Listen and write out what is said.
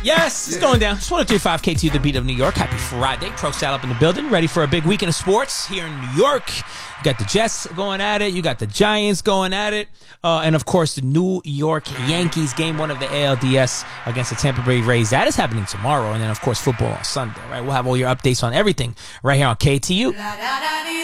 Yes, it's going down. It's 103.5 KTU, the beat of New York. Happy Friday. Pro Style up in the building. Ready for a big weekend of sports here in New York. You got the Jets going at it. You got the Giants going at it. And, of course, the New York Yankees, game one of the ALDS against the Tampa Bay Rays. That is happening tomorrow. And then, of course, football on Sunday, right? We'll have all your updates on everything right here on KTU.